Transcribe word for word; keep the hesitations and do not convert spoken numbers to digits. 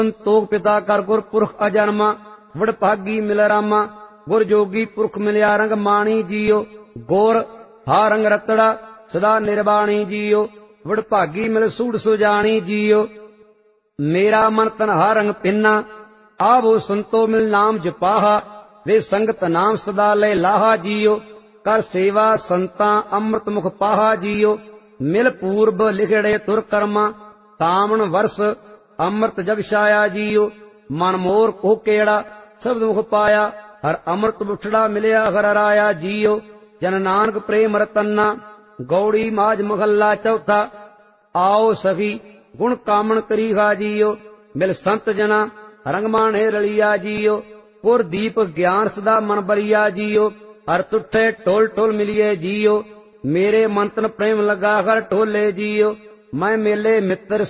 ਸੰਤੋਖ ਪਿਤਾ ਕਰ ਗੁਰ ਪੁਰਖ ਅਜਨਮਾ, ਵਡਭਾਗੀ ਮਿਲ ਰਾਮਾ, ਗੁਰ ਜੋਗੀ ਪੁਰਖ ਮਿਲਿਆ ਰੰਗ ਮਾਣੀ ਜੀਓ। ਗੁਰ ਹਾ ਰੰਗ ਰਤੜਾ ਸਦਾ ਨਿਰਵਾਣੀ ਜੀਓ, ਵਡਭਾਗੀ ਮਿਲ ਸੂੜ ਸੁਜਾਣੀ ਜੀਓ। ਮੇਰਾ ਮਨ ਤਨ ਹਾ ਰੰਗ ਪਿੰਨਾ, ਆਵੋ ਸੰਤੋ ਮਿਲ ਨਾਮ ਜਪਾਹਾ, ਵੇ ਸੰਗਤ ਨਾਮ ਸਦਾ ਲੈ ਲਾਹਾ ਜੀਓ। ਕਰ ਸੇਵਾ ਸੰਤਾਂ ਅੰਮ੍ਰਿਤ ਮੁਖ ਪਾਹਾ ਜੀਓ, ਮਿਲ ਪੂਰਬ ਲਿਖੜੇ ਤੁਰ ਕਰਮਾ, ਤਾਮਣ ਵਰਸ ਅੰਮ੍ਰਿਤ ਜਗ ਛਾਇਆ ਜੀਓ। ਮਨ ਮੋਰ ਕੋ ਕਿਹੜਾ ਸ਼ਬਦ ਮੁਖ ਪਾਇਆ, ਹਰ ਅੰਮ੍ਰਿਤ ਬੁਠੜਾ ਮਿਲਿਆ ਹਰ ਰਾਇਆ ਜੀਓ। ਜਨ ਨਾਨਕ ਪ੍ਰੇਮ ਰਤਨਾ, ਗੌੜੀ ਮਾਝ ਮਹੱਲਾ ਚੌਥਾ। ਆਓ ਸਖੀ ਗੁਣ ਕਾਮਣ ਕਰੀਹਾ ਜੀਓ, ਮਿਲ ਸੰਤ ਜਨਾ ਰੰਗ ਮਾਣੇ ਰਲੀਆ ਜੀਓ। ਪੁਰ ਦੀਪ ਗਿਆਨ ਸਦਾ ਮਨ ਬਰੀਆ ਜੀਓ, ਹਰ ਤੁਠੇ ਟੋਲ ਟੋਲ ਮਿਲੀਏ ਜੀਓ। ਮੇਰੇ ਮਨ ਤਨ ਪ੍ਰੇਮ ਲਗਾ ਹਰ ਢੋਲੇ ਜੀਓ, ਮੈਂ ਮੇਲੇ ਮਿੱਤਰ